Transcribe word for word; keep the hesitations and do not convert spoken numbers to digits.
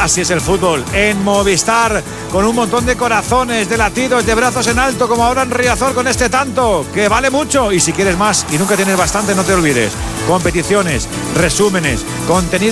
Así es el fútbol en Movistar, con un montón de corazones, de latidos, de brazos en alto, como ahora en Riazor con este tanto, que vale mucho. Y si quieres más y nunca tienes bastante, no te olvides. Competiciones, resúmenes, contenido